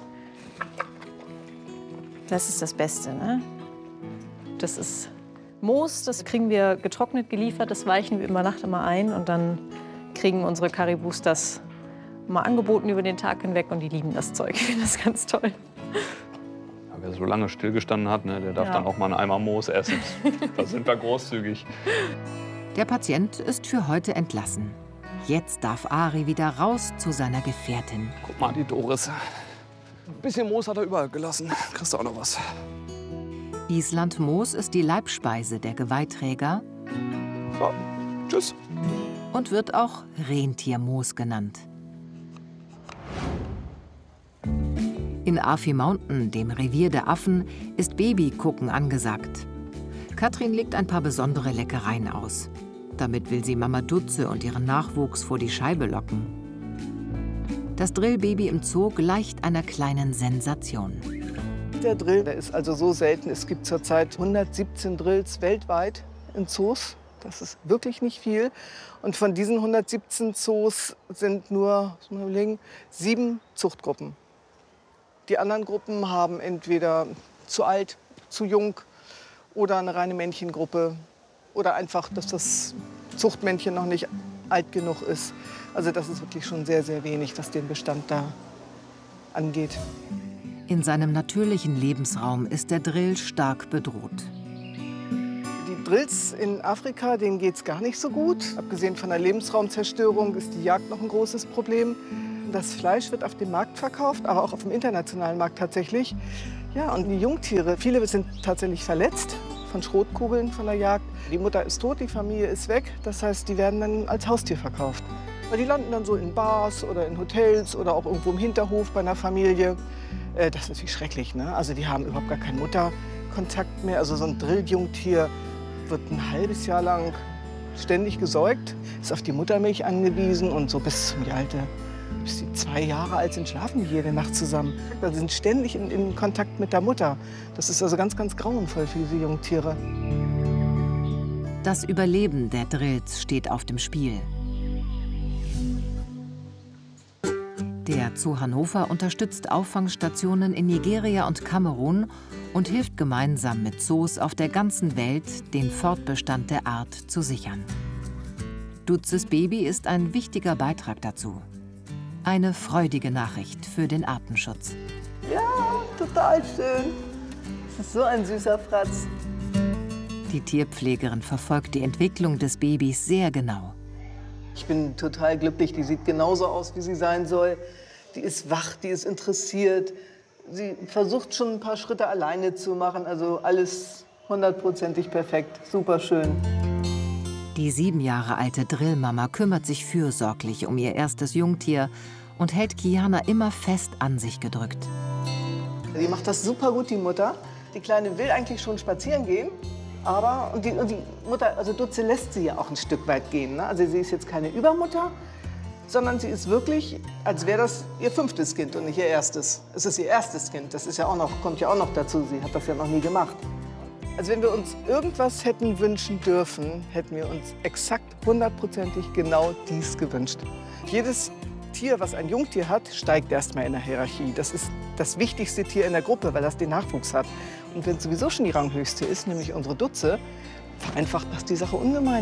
Das ist das Beste, ne? Das ist Moos, das kriegen wir getrocknet geliefert, das weichen wir über Nacht immer ein und dann kriegen unsere Karibus das mal angeboten über den Tag hinweg und die lieben das Zeug. Ich finde das ganz toll. Ja, wer so lange stillgestanden hat, ne, der darf dann auch mal einen Eimer Moos essen. Da sind wir großzügig. Der Patient ist für heute entlassen. Jetzt darf Ari wieder raus zu seiner Gefährtin. Guck mal, die Doris. Ein bisschen Moos hat er überall gelassen. Kriegst du auch noch was. Islandmoos ist die Leibspeise der Geweihträger. So, tschüss. Und wird auch Rentiermoos genannt. In Afi Mountain, dem Revier der Affen, ist Babygucken angesagt. Katrin legt ein paar besondere Leckereien aus. Damit will sie Mama Dutze und ihren Nachwuchs vor die Scheibe locken. Das Drillbaby im Zoo gleicht einer kleinen Sensation. Der Drill, der ist also so selten. Es gibt zurzeit 117 Drills weltweit in Zoos. Das ist wirklich nicht viel. Und von diesen 117 Zoos sind nur, muss man überlegen, 7 Zuchtgruppen. Die anderen Gruppen haben entweder zu alt, zu jung oder eine reine Männchengruppe. Oder einfach, dass das Zuchtmännchen noch nicht alt genug ist. Also das ist wirklich schon sehr, sehr wenig, was den Bestand da angeht. In seinem natürlichen Lebensraum ist der Drill stark bedroht. Die Drills in Afrika, denen geht es gar nicht so gut. Abgesehen von der Lebensraumzerstörung ist die Jagd noch ein großes Problem. Das Fleisch wird auf dem Markt verkauft, aber auch auf dem internationalen Markt tatsächlich. Ja, und die Jungtiere, viele sind tatsächlich verletzt von Schrotkugeln von der Jagd. Die Mutter ist tot, die Familie ist weg. Das heißt, die werden dann als Haustier verkauft. Weil die landen dann so in Bars oder in Hotels oder auch irgendwo im Hinterhof bei einer Familie. Das ist natürlich schrecklich, ne? Also die haben überhaupt gar keinen Mutterkontakt mehr. Also so ein Drilljungtier wird ein halbes Jahr lang ständig gesäugt, ist auf die Muttermilch angewiesen und so bis zum Alter, bis sie 2 Jahre alt sind, schlafen die jede Nacht zusammen. Also sind ständig in Kontakt mit der Mutter. Das ist also ganz, ganz grauenvoll für diese Jungtiere. Das Überleben der Drills steht auf dem Spiel. Der Zoo Hannover unterstützt Auffangstationen in Nigeria und Kamerun und hilft gemeinsam mit Zoos auf der ganzen Welt, den Fortbestand der Art zu sichern. Dutzes Baby ist ein wichtiger Beitrag dazu. Eine freudige Nachricht für den Artenschutz. Ja, total schön. Das ist so ein süßer Fratz. Die Tierpflegerin verfolgt die Entwicklung des Babys sehr genau. Ich bin total glücklich. Die sieht genauso aus, wie sie sein soll. Die ist wach, die ist interessiert. Sie versucht schon ein paar Schritte alleine zu machen. Also alles 100%ig perfekt. Super schön. Die 7 Jahre alte Drillmama kümmert sich fürsorglich um ihr erstes Jungtier und hält Kiana immer fest an sich gedrückt. Die macht das super gut, die Mutter. Die Kleine will eigentlich schon spazieren gehen. Aber und die Mutter, also Dutze lässt sie ja auch ein Stück weit gehen. Ne? Also sie ist jetzt keine Übermutter, sondern sie ist wirklich, als wäre das ihr 5. Kind und nicht ihr erstes. Es ist ihr erstes Kind, das ist ja auch noch, kommt ja auch noch dazu. Sie hat das ja noch nie gemacht. Also wenn wir uns irgendwas hätten wünschen dürfen, hätten wir uns exakt 100%ig genau dies gewünscht. Jedes Tier, was ein Jungtier hat, steigt erstmal in der Hierarchie. Das ist das wichtigste Tier in der Gruppe, weil das den Nachwuchs hat. Und wenn es sowieso schon die ranghöchste ist, nämlich unsere Dutze, vereinfacht das die Sache ungemein.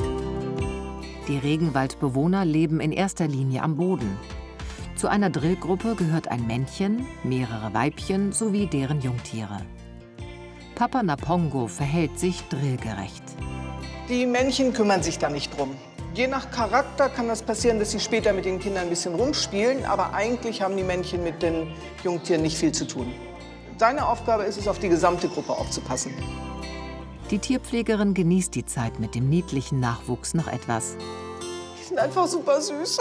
Die Regenwaldbewohner leben in erster Linie am Boden. Zu einer Drillgruppe gehört ein Männchen, mehrere Weibchen sowie deren Jungtiere. Papa Napongo verhält sich drillgerecht. Die Männchen kümmern sich da nicht drum. Je nach Charakter kann das passieren, dass sie später mit den Kindern ein bisschen rumspielen, aber eigentlich haben die Männchen mit den Jungtieren nicht viel zu tun. Seine Aufgabe ist es, auf die gesamte Gruppe aufzupassen. Die Tierpflegerin genießt die Zeit mit dem niedlichen Nachwuchs noch etwas. Die sind einfach super süß.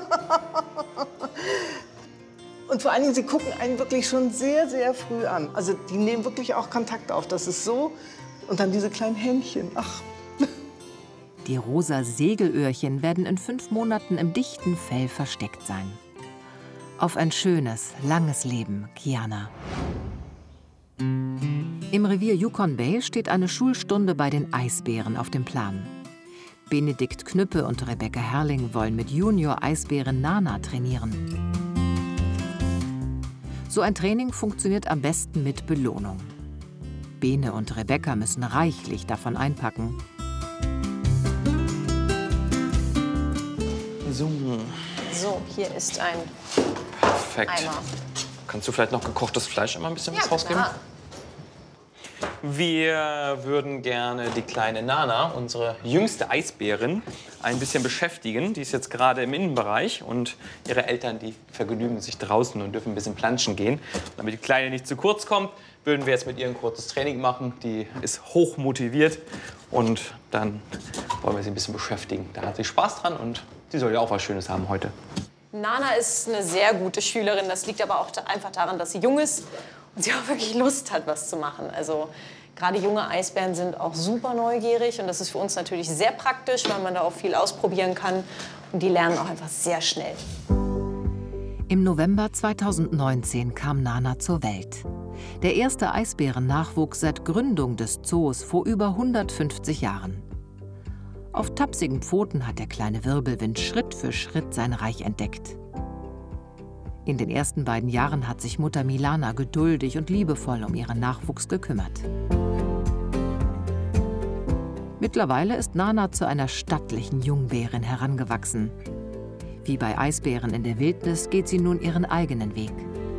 Und vor allen Dingen, sie gucken einen wirklich schon sehr, sehr früh an. Also die nehmen wirklich auch Kontakt auf. Das ist so. Und dann diese kleinen Händchen. Ach. Die rosa Segelöhrchen werden in 5 Monaten im dichten Fell versteckt sein. Auf ein schönes, langes Leben, Kiana. Im Revier Yukon Bay steht eine Schulstunde bei den Eisbären auf dem Plan. Benedikt Knüppe und Rebecca Herrling wollen mit Junior-Eisbären Nana trainieren. So ein Training funktioniert am besten mit Belohnung. Bene und Rebecca müssen reichlich davon einpacken. So, hier ist ein Perfekt. Eimer. Kannst du vielleicht noch gekochtes Fleisch immer ein bisschen was rausgeben? Klar. Wir würden gerne die kleine Nana, unsere jüngste Eisbärin, ein bisschen beschäftigen. Die ist jetzt gerade im Innenbereich und ihre Eltern, die vergnügen sich draußen und dürfen ein bisschen planschen gehen. Damit die Kleine nicht zu kurz kommt, würden wir jetzt mit ihr ein kurzes Training machen. Die ist hoch motiviert und dann wollen wir sie ein bisschen beschäftigen. Da hat sie Spaß dran und sie soll ja auch was Schönes haben heute. Nana ist eine sehr gute Schülerin. Das liegt aber auch einfach daran, dass sie jung ist und sie auch wirklich Lust hat, was zu machen. Also gerade junge Eisbären sind auch super neugierig und das ist für uns natürlich sehr praktisch, weil man da auch viel ausprobieren kann und die lernen auch einfach sehr schnell. Im November 2019 kam Nana zur Welt. Der erste Eisbärennachwuchs seit Gründung des Zoos vor über 150 Jahren. Auf tapsigen Pfoten hat der kleine Wirbelwind Schritt für Schritt sein Reich entdeckt. In den ersten beiden Jahren hat sich Mutter Milana geduldig und liebevoll um ihren Nachwuchs gekümmert. Mittlerweile ist Nana zu einer stattlichen Jungbärin herangewachsen. Wie bei Eisbären in der Wildnis geht sie nun ihren eigenen Weg.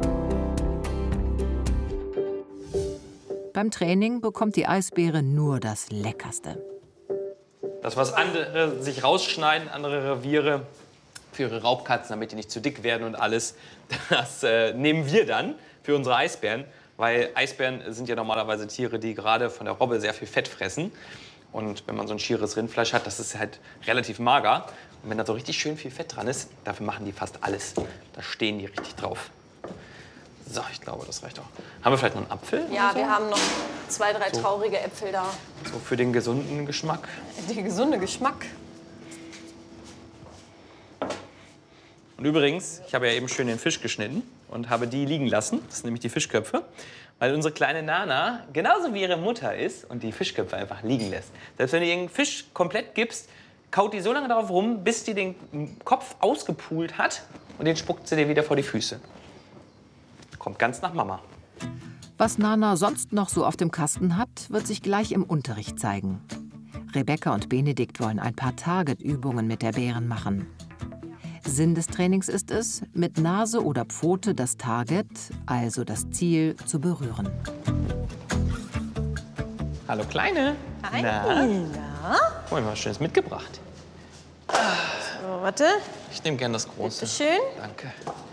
Beim Training bekommt die Eisbäre nur das Leckerste. Das, was andere sich rausschneiden, andere Reviere für ihre Raubkatzen, damit die nicht zu dick werden und alles, das nehmen wir dann für unsere Eisbären. Weil Eisbären sind ja normalerweise Tiere, die gerade von der Robbe sehr viel Fett fressen. Und wenn man so ein schieres Rindfleisch hat, das ist halt relativ mager. Und wenn da so richtig schön viel Fett dran ist, dafür machen die fast alles. Da stehen die richtig drauf. So, ich glaube, das reicht auch. Haben wir vielleicht noch einen Apfel? Ja, so? wir haben noch 2, 3 So. traurige Äpfel da. So für den gesunden Geschmack. Der gesunde Geschmack. Und übrigens, ich habe ja eben schön den Fisch geschnitten und habe die liegen lassen. Das sind nämlich die Fischköpfe. Weil unsere kleine Nana genauso wie ihre Mutter ist und die Fischköpfe einfach liegen lässt. Selbst wenn du ihr einen Fisch komplett gibst, kaut die so lange darauf rum, bis die den Kopf ausgepult hat und den spuckt sie dir wieder vor die Füße. Kommt ganz nach Mama. Was Nana sonst noch so auf dem Kasten hat, wird sich gleich im Unterricht zeigen. Rebecca und Benedikt wollen ein paar Target-Übungen mit der Bären machen. Sinn des Trainings ist es, mit Nase oder Pfote das Target, also das Ziel, zu berühren. Hallo Kleine. Hi. Na? Na? Hab ich mal was Schönes mitgebracht. So, warte. Ich nehme gern das Große. Bitte schön. Danke.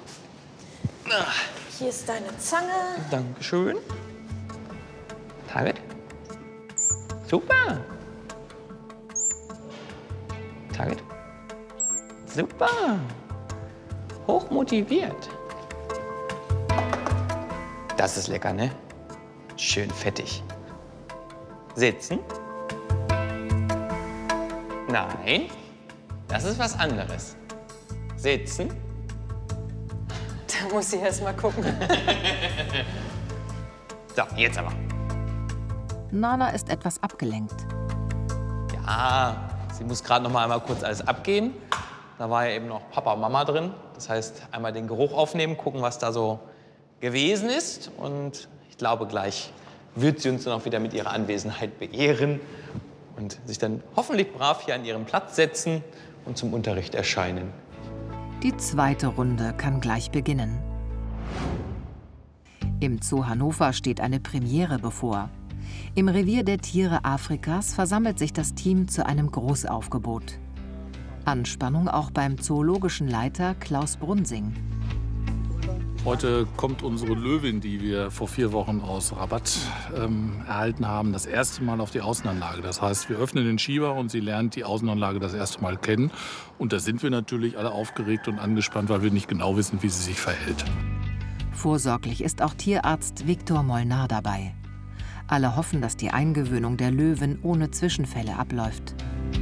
Hier ist deine Zange. Dankeschön. Target. Super. Target. Super. Hochmotiviert. Das ist lecker, ne? Schön fettig. Sitzen. Nein, das ist was anderes. Sitzen. Da muss ich erst mal gucken. So, jetzt aber. Nana ist etwas abgelenkt. Ja, sie muss gerade noch mal einmal kurz alles abgehen. Da war ja eben noch Papa und Mama drin. Das heißt, einmal den Geruch aufnehmen, gucken, was da so gewesen ist. Und ich glaube, gleich wird sie uns dann auch wieder mit ihrer Anwesenheit beehren und sich dann hoffentlich brav hier an ihren Platz setzen und zum Unterricht erscheinen. Die zweite Runde kann gleich beginnen. Im Zoo Hannover steht eine Premiere bevor. Im Revier der Tiere Afrikas versammelt sich das Team zu einem Großaufgebot. Anspannung auch beim zoologischen Leiter Klaus Brunsing. Heute kommt unsere Löwin, die wir vor 4 Wochen aus Rabat erhalten haben, das erste Mal auf die Außenanlage. Das heißt, wir öffnen den Schieber und sie lernt die Außenanlage das erste Mal kennen. Und da sind wir natürlich alle aufgeregt und angespannt, weil wir nicht genau wissen, wie sie sich verhält. Vorsorglich ist auch Tierarzt Viktor Molnar dabei. Alle hoffen, dass die Eingewöhnung der Löwin ohne Zwischenfälle abläuft.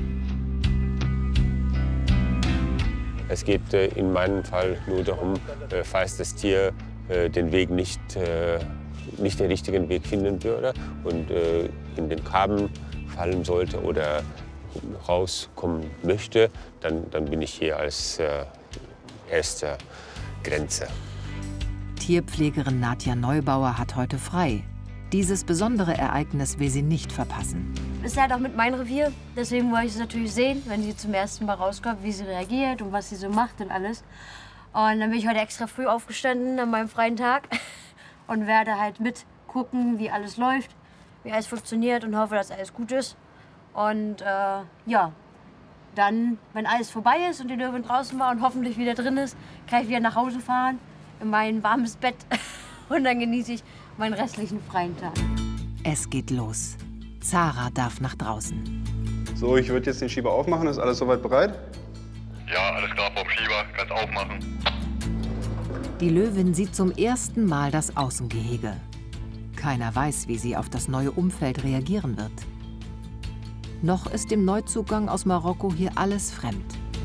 Es geht in meinem Fall nur darum, falls das Tier den Weg nicht den richtigen Weg finden würde und in den Graben fallen sollte oder rauskommen möchte, dann bin ich hier als erste Grenze. Tierpflegerin Nadja Neubauer hat heute frei. Dieses besondere Ereignis will sie nicht verpassen. Ist halt auch mit meinem Revier, deswegen wollte ich es natürlich sehen, wenn sie zum ersten Mal rauskommt, wie sie reagiert und was sie so macht und alles. Und dann bin ich heute extra früh aufgestanden an meinem freien Tag und werde halt mitgucken, wie alles läuft, wie alles funktioniert und hoffe, dass alles gut ist. Und ja, dann, wenn alles vorbei ist und die Löwin draußen war und hoffentlich wieder drin ist, kann ich wieder nach Hause fahren, in mein warmes Bett und dann genieße ich meinen restlichen freien Tag. Es geht los. Zara darf nach draußen. So, ich würde jetzt den Schieber aufmachen. Ist alles soweit bereit? Ja, alles klar vom Schieber. Kannst aufmachen. Die Löwin sieht zum ersten Mal das Außengehege. Keiner weiß, wie sie auf das neue Umfeld reagieren wird. Noch ist dem Neuzugang aus Marokko hier alles fremd.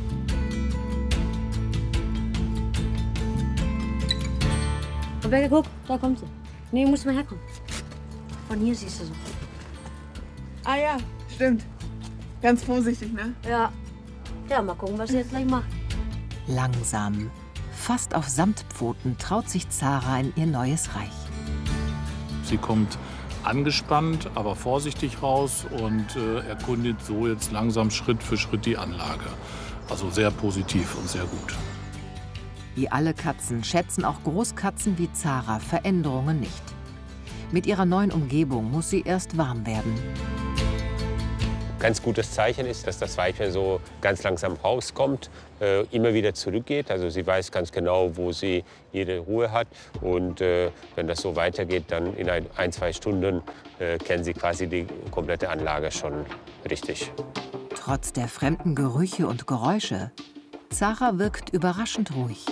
Rebecca, guck, da kommt sie. Nee, muss mal herkommen. Von hier siehst du so. Ah ja, stimmt. Ganz vorsichtig, ne? Ja. Ja, mal gucken, was sie jetzt gleich macht. Langsam, fast auf Samtpfoten, traut sich Zara in ihr neues Reich. Sie kommt angespannt, aber vorsichtig raus und erkundet so jetzt langsam Schritt für Schritt die Anlage. Also sehr positiv und sehr gut. Wie alle Katzen schätzen auch Großkatzen wie Zara Veränderungen nicht. Mit ihrer neuen Umgebung muss sie erst warm werden. Ganz gutes Zeichen ist, dass das Weibchen so ganz langsam rauskommt, immer wieder zurückgeht. Also sie weiß ganz genau, wo sie ihre Ruhe hat. Und wenn das so weitergeht, dann in ein, 2 Stunden kennen sie quasi die komplette Anlage schon richtig. Trotz der fremden Gerüche und Geräusche, Zara wirkt überraschend ruhig.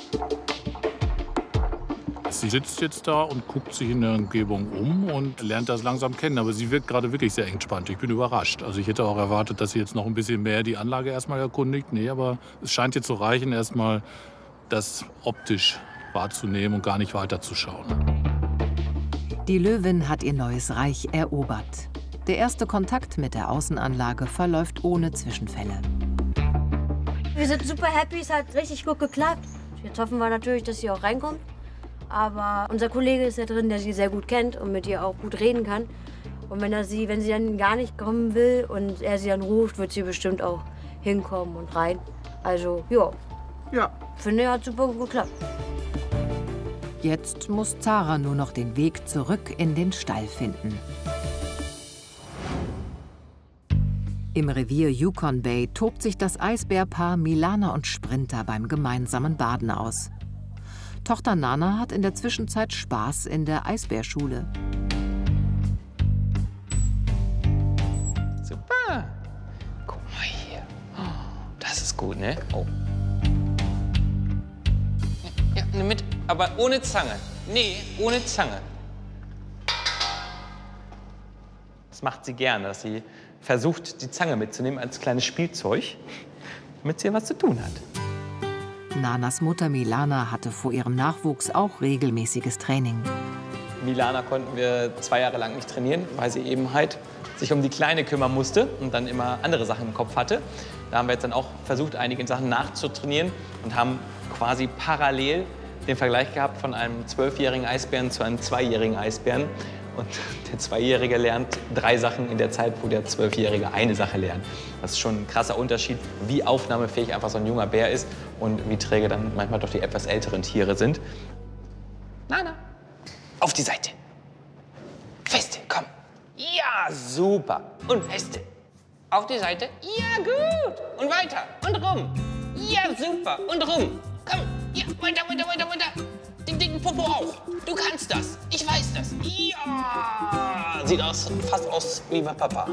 Sie sitzt jetzt da und guckt sich in der Umgebung um und lernt das langsam kennen. Aber sie wirkt gerade wirklich sehr entspannt. Ich bin überrascht. Also ich hätte auch erwartet, dass sie jetzt noch ein bisschen mehr die Anlage erstmal erkundigt. Nee, aber es scheint ihr zu reichen, erstmal das optisch wahrzunehmen und gar nicht weiterzuschauen. Die Löwin hat ihr neues Reich erobert. Der erste Kontakt mit der Außenanlage verläuft ohne Zwischenfälle. Wir sind super happy, es hat richtig gut geklappt. Jetzt hoffen wir natürlich, dass sie auch reinkommt. Aber unser Kollege ist ja drin, der sie sehr gut kennt und mit ihr auch gut reden kann. Und wenn sie dann gar nicht kommen will und er sie dann ruft, wird sie bestimmt auch hinkommen und rein. Also, ja. Finde, hat super gut geklappt. Jetzt muss Zara nur noch den Weg zurück in den Stall finden. Im Revier Yukon Bay tobt sich das Eisbärpaar Milana und Sprinter beim gemeinsamen Baden aus. Tochter Nana hat in der Zwischenzeit Spaß in der Eisbärschule. Super. Guck mal hier. Oh, das ist gut, ne? Oh. Ja, nimm mit, aber ohne Zange. Nee, ohne Zange. Das macht sie gerne, dass sie versucht, die Zange mitzunehmen als kleines Spielzeug, damit sie was zu tun hat. Nanas Mutter Milana hatte vor ihrem Nachwuchs auch regelmäßiges Training. Milana konnten wir 2 Jahre lang nicht trainieren, weil sie eben halt sich um die Kleine kümmern musste und dann immer andere Sachen im Kopf hatte. Da haben wir jetzt dann auch versucht, einige Sachen nachzutrainieren und haben quasi parallel den Vergleich gehabt von einem 12-jährigen Eisbären zu einem 2-jährigen Eisbären. Und der 2-Jährige lernt 3 Sachen in der Zeit, wo der 12-Jährige eine Sache lernt. Das ist schon ein krasser Unterschied, wie aufnahmefähig einfach so ein junger Bär ist und wie träge dann manchmal doch die etwas älteren Tiere sind. Nana, auf die Seite. Feste, komm. Ja, super. Und feste. Auf die Seite. Ja, gut. Und weiter. Und rum. Ja, super. Und rum. Komm. Ja, weiter, weiter, weiter, weiter. Den dicken Popo auch. Du kannst das. Ich weiß das. Ja. Sieht fast aus wie mein Papa.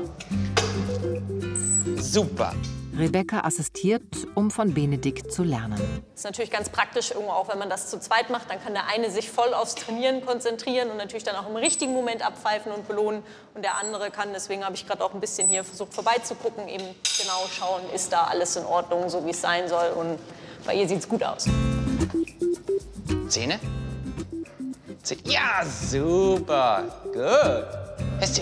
Super. Rebecca assistiert, um von Benedikt zu lernen. Das ist natürlich ganz praktisch, auch wenn man das zu zweit macht, dann kann der eine sich voll aufs Trainieren konzentrieren und natürlich dann auch im richtigen Moment abpfeifen und belohnen. Und der andere kann, deswegen habe ich gerade auch ein bisschen hier versucht vorbeizugucken, eben genau schauen, ist da alles in Ordnung, so wie es sein soll. Und bei ihr sieht es gut aus. Zähne? Ja, super. Gut. Festchen.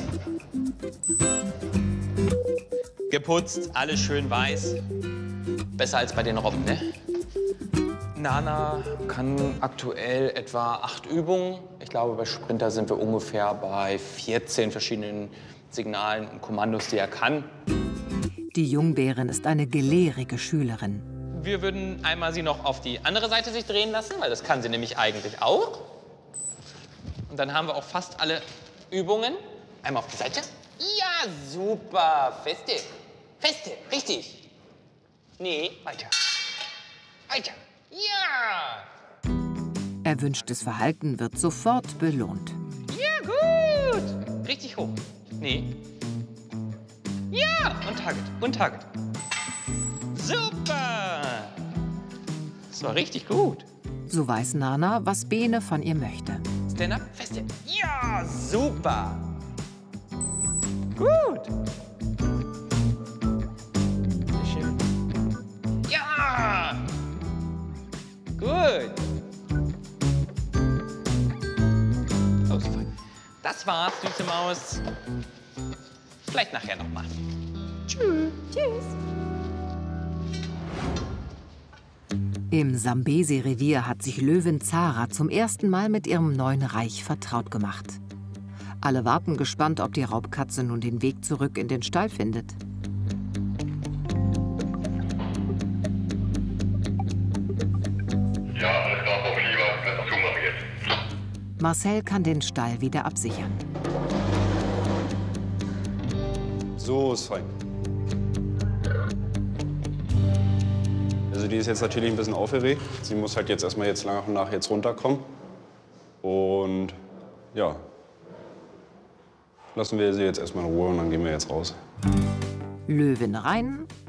Geputzt, alles schön weiß. Besser als bei den Robben, ne? Nana kann aktuell etwa 8 Übungen. Ich glaube, bei Sprinter sind wir ungefähr bei 14 verschiedenen Signalen und Kommandos, die er kann. Die Jungbärin ist eine gelehrige Schülerin. Wir würden einmal sie noch auf die andere Seite sich drehen lassen, weil das kann sie nämlich eigentlich auch. Und dann haben wir auch fast alle Übungen. Einmal auf die Seite. Ja, super. Feste. Feste. Richtig. Nee, weiter. Weiter. Ja. Erwünschtes Verhalten wird sofort belohnt. Ja, gut. Richtig hoch. Nee. Ja, und Target. Und Target. Super. Das war richtig gut. So weiß Nana, was Bene von ihr möchte. Stand up, feste. Ja, super. Gut. Schön. Ja. Gut. Oh, super. Das war's, süße Maus. Vielleicht nachher noch mal. Tschüss. Tschüss. Im Sambesi-Revier hat sich Löwin Zara zum ersten Mal mit ihrem neuen Reich vertraut gemacht. Alle warten gespannt, ob die Raubkatze nun den Weg zurück in den Stall findet. Ja, alles klar, Frau Schieber. Kannst du zumachen jetzt. Marcel kann den Stall wieder absichern. So ist fein. Also die ist jetzt natürlich ein bisschen aufgeregt. Sie muss halt jetzt erstmal nach und nach jetzt runterkommen. Und ja, lassen wir sie jetzt erstmal in Ruhe und dann gehen wir jetzt raus. Löwin rein,